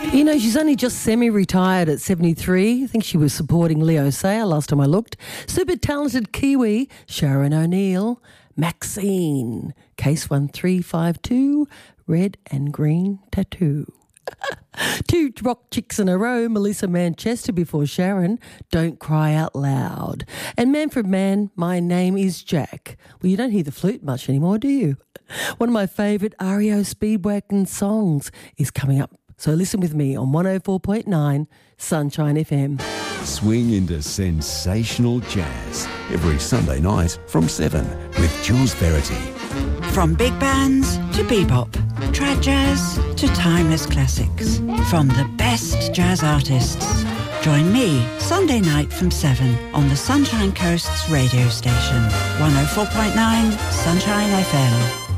You know, she's only just semi-retired at 73. I think she was supporting Leo Sayer last time I looked. Super talented Kiwi, Sharon O'Neill, Maxine, Case 1352, Red and Green Tattoo. Two rock chicks in a row, Melissa Manchester before Sharon, Don't Cry Out Loud. And Manfred Mann, My Name is Jack. Well, you don't hear the flute much anymore, do you? One of my favourite REO Speedwagon songs is coming up. So listen with me on 104.9 Sunshine FM. Swing into sensational jazz every Sunday night from 7 with Jules Verity. From big bands to bebop, trad jazz to timeless classics. From the best jazz artists. Join me Sunday night from 7 on the Sunshine Coast's radio station. 104.9 Sunshine FM.